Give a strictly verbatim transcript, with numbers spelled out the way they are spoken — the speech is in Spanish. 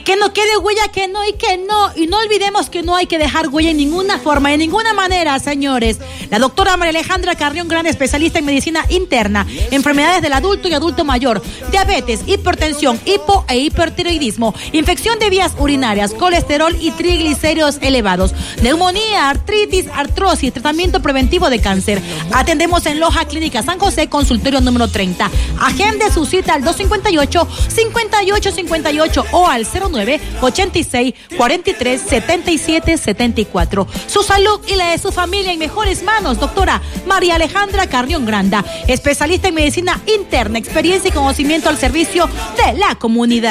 que no quede huella, que no y que no. Y no olvidemos que no hay que dejar huella en ninguna forma, de ninguna manera, señores. La doctora María Alejandra Carrión, gran especialista en medicina interna, enfermedades del adulto y adulto mayor, diabetes, hipertensión, hipo e hipertiroidismo, infección de vías urinarias, colesterol y triglicéridos elevados, neumonía, artritis, artrosis, tratamiento preventivo de cáncer. Atendemos en Loja Clínica San José, consultorio número treinta. Agende su cita al dos cincuenta y ocho, cincuenta y ocho cincuenta y ocho o al cero nueve, ochenta y seis, cuarenta y tres, setenta y siete, setenta y cuatro. Su salud y la de su familia en mejores manos, doctora María Alejandra Carrión Granda, especialista en medicina interna, experiencia y conocimiento al servicio de la comunidad.